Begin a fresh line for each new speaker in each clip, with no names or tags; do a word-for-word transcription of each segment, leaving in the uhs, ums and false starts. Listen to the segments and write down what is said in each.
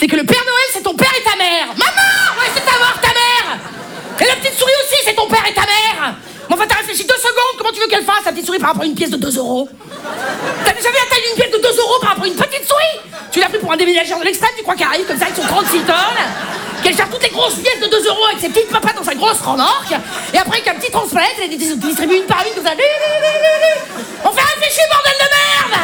c'est que le Père Noël, c'est ton père et ta mère. Maman, ouais, c'est savoir ta mère. Et la petite souris aussi, c'est ton père et ta mère. Mais enfin, t'as réfléchi deux secondes, comment tu veux qu'elle fasse, la petite souris, par rapport à une pièce de deux euros? T'as déjà vu la taille d'une pièce de deux euros par rapport à une petite souris? Tu l'as pris pour un déménageur de l'extrême, tu crois qu'elle arrive comme ça avec son trente-six tonnes, qu'elle cherche toutes les grosses pièces de deux euros avec ses petites papas dans sa grosse remorque, et après avec un petit transpalette, elle les distribue une par une comme ça. On fait réfléchir, bordel de merde!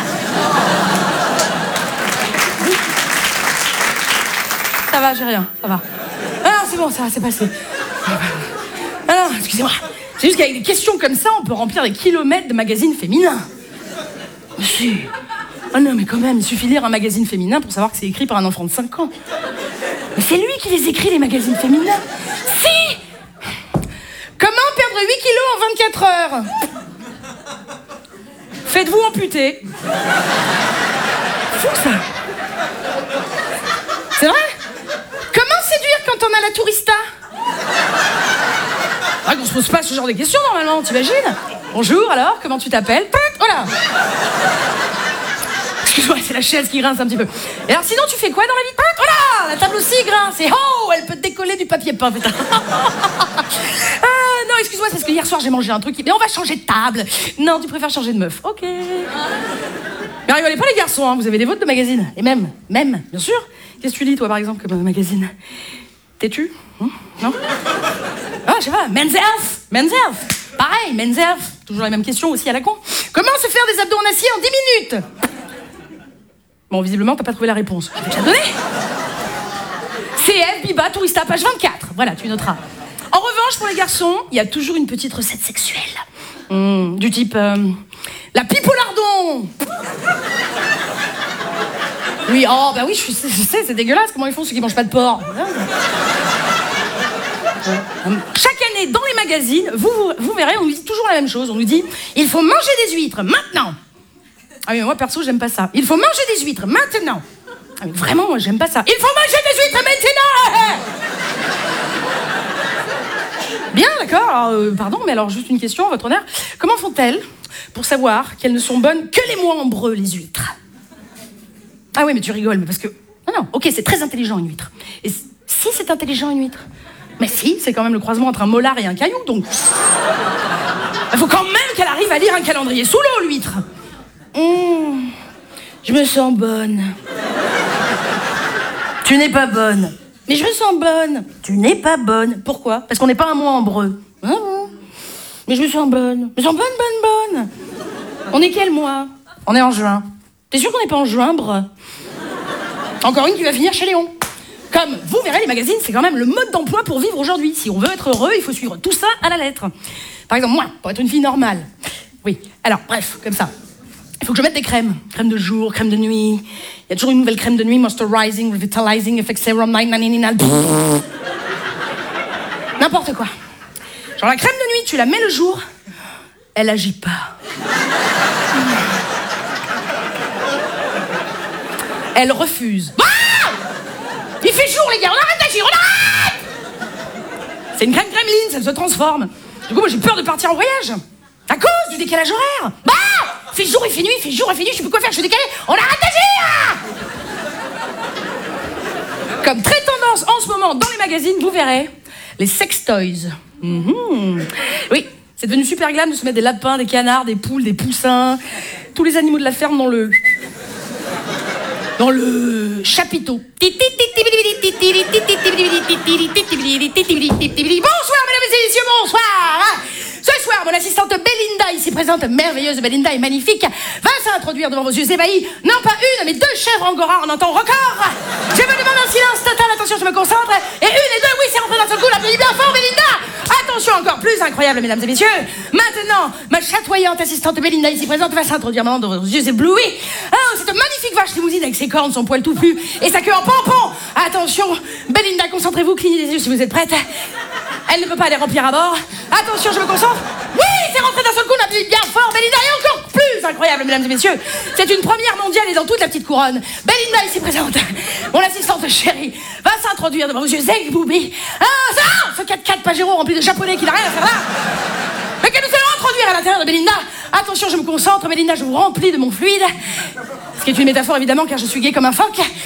Ça va, j'ai rien, ça va. Ah non, c'est bon, ça va, c'est passé. Ah non, excusez-moi. C'est juste qu'avec des questions comme ça, on peut remplir des kilomètres de magazines féminins. Monsieur. Ah non, mais quand même, il suffit de lire un magazine féminin pour savoir que c'est écrit par un enfant de cinq ans. Mais c'est lui qui les écrit, les magazines féminins. Si! Comment perdre huit kilos en vingt-quatre heures? Faites-vous amputer. Fou, ça. C'est vrai? Comment séduire quand on a la tourista? Ah, qu'on se pose pas ce genre de questions, normalement, t'imagines? Bonjour, alors, comment tu t'appelles? Voilà. Excuse-moi, c'est la chaise qui grince un petit peu. Et alors, sinon, tu fais quoi dans la vie? Voilà, la table aussi grince. Et oh, elle peut te décoller du papier peint, putain. Ah, non, excuse-moi, c'est parce que hier soir, j'ai mangé un truc qui... Mais on va changer de table. Non, tu préfères changer de meuf. Ok. Mais rigolez pas, les garçons, hein. Vous avez des votes de magazines. Et même, même, bien sûr. Qu'est-ce que tu lis, toi, par exemple, comme magazine? T'es-tu? Hum, non? Ah, je sais pas, Men's Health, Men's Health. Pareil, Men's Health. Toujours la même question aussi à la con. Comment se faire des abdos en acier en dix minutes? Bon, visiblement, t'as pas trouvé la réponse. Je vais te la donner. C F, Biba, Tourista, page vingt-quatre. Voilà, tu noteras. En revanche, pour les garçons, il y a toujours une petite recette sexuelle. Mmh, du type... Euh, la pipe au lardon. Oui, oh, bah oui, je sais, je sais, c'est dégueulasse. Comment ils font ceux qui mangent pas de porc? Chaque année, dans les magazines, vous, vous, vous verrez, on nous dit toujours la même chose. On nous dit, il faut manger des huîtres, maintenant. Ah oui, moi, perso, j'aime pas ça. Il faut manger des huîtres, maintenant. Ah oui, vraiment, moi, j'aime pas ça. Il faut manger des huîtres, maintenant. Bien, d'accord. Alors, euh, pardon, mais alors, juste une question, à votre honneur. Comment font-elles pour savoir qu'elles ne sont bonnes que les mois ambreux, les huîtres? Ah oui, mais tu rigoles, mais parce que... Non, non, ok, c'est très intelligent, une huître. Et si c'est intelligent, une huître? Mais si, c'est quand même le croisement entre un molar et un caillou, donc... Il faut quand même qu'elle arrive à lire un calendrier sous l'eau, l'huître. Mmh, je me sens bonne. Tu n'es pas bonne. Mais je me sens bonne. Tu n'es pas bonne. Pourquoi? Parce qu'on n'est pas un mois ambreux. Mmh, mais je me sens bonne. Je me sens bonne, bonne, bonne. On est quel mois? On est en juin. T'es sûr qu'on n'est pas en juin, bre? Encore une qui va finir chez Léon. Comme vous verrez, les magazines, c'est quand même le mode d'emploi pour vivre aujourd'hui. Si on veut être heureux, il faut suivre tout ça à la lettre. Par exemple, moi, pour être une fille normale. Oui, alors, bref, comme ça. Il faut que je mette des crèmes. Crème de jour, crème de nuit. Il y a toujours une nouvelle crème de nuit, moisturizing, revitalizing, effect serum, nine ninety-nine. N'importe quoi. Genre la crème de nuit, tu la mets le jour, elle agit pas. Elle refuse. Ah! Il fait jour, les gars, on arrête d'agir, on arrête! C'est une crème Kremlin, ça se transforme. Du coup, moi, j'ai peur de partir en voyage. À cause du décalage horaire. Bah! Il fait jour, il fait nuit, il fait jour, il fait nuit, je sais plus quoi faire, je suis décalé. On arrête d'agir! Comme très tendance en ce moment dans les magazines, vous verrez, les sex toys. Mmh. Oui, c'est devenu super glam de se mettre des lapins, des canards, des poules, des poussins, tous les animaux de la ferme dans le... dans le chapiteau. Bonsoir, mesdames et messieurs, bonsoir. Ce soir, mon assistante Belinda, ici présente, merveilleuse Belinda et magnifique, va s'introduire devant vos yeux ébahis, non pas une, mais deux chèvres angora en un temps record. Je me demande un silence total, attention, je me concentre. Et une et deux, oui, c'est rentré d'un seul coup, l'applaudis bien fort, Belinda. Attention, encore plus incroyable, mesdames et messieurs. Maintenant, ma chatoyante assistante Belinda, ici présente, va s'introduire maintenant devant vos yeux éblouis. Ah, cette magnifique vache limousine avec ses cornes, son poil touffu et sa queue en pompon. Attention, Belinda, concentrez-vous, clignez les yeux si vous êtes prête. Elle ne peut pas les remplir à bord. Attention, je me concentre. Oui, c'est rentré d'un seul coup, la petite bien fort. Belinda est encore plus incroyable, mesdames et messieurs. C'est une première mondiale et dans toute la petite couronne. Belinda, ici présente, mon assistante chérie, va s'introduire devant vos yeux éblouis. Ah, ça, ce quatre quatre Pajero rempli de japonais qui n'a rien à faire là. Mais que nous allons introduire à l'intérieur de Belinda. Attention, je me concentre, Belinda, je vous remplis de mon fluide. Ce qui est une métaphore, évidemment, car je suis gay comme un phoque.